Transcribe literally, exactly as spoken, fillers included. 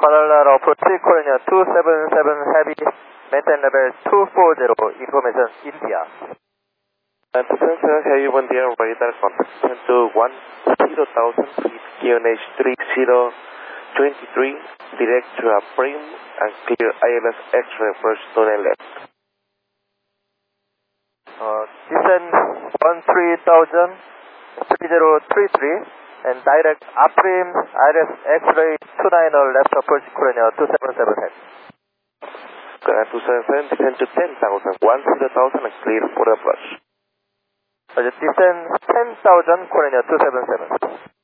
Guadalajara approach Korea two seven seven heavy, maintain level two four zero, information India. And two seven seven heavy, one dear radar contact to one zero thousand feet, Q N H three zero twenty-three, direct to a frame and clear I L S X-ray first tunnel left. Uh, descend one three thousand, three zero three three, and direct upstream I L S X-ray two nine zero left approach Korea two seven seven head. Uh, two seven seven, descend to ten thousand, one zero thousand and clear for approach. Uh, descend ten thousand Korea two seven seven.